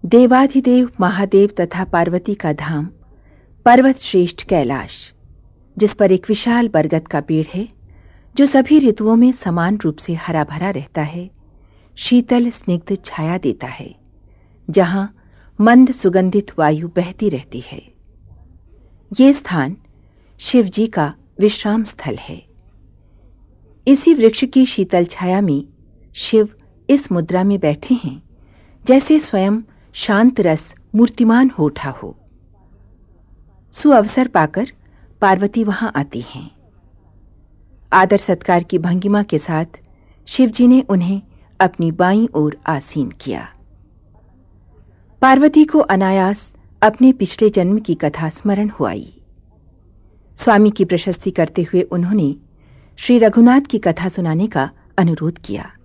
देवाधिदेव महादेव तथा पार्वती का धाम पर्वत श्रेष्ठ कैलाश, जिस पर एक विशाल बरगद का पेड़ है जो सभी ऋतुओं में समान रूप से हरा भरा रहता है, शीतल स्निग्ध छाया देता है, जहां मंद सुगंधित वायु बहती रहती है। ये स्थान शिव जी का विश्राम स्थल है। इसी वृक्ष की शीतल छाया में शिव इस मुद्रा में बैठे हैं जैसे स्वयं शांत रस मूर्तिमान हो उठा हो। सुअवसर पाकर पार्वती वहां आती हैं। आदर सत्कार की भंगिमा के साथ शिवजी ने उन्हें अपनी बाईं ओर आसीन किया। पार्वती को अनायास अपने पिछले जन्म की कथा स्मरण हो आई। स्वामी की प्रशस्ति करते हुए उन्होंने श्री रघुनाथ की कथा सुनाने का अनुरोध किया।